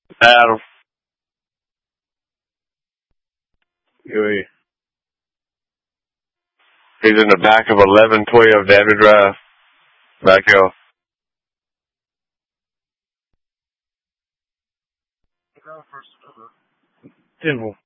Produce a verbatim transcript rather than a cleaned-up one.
Adam. Huey. He's in the back of eleven twelve Dabney Drive. Back hill. Simple.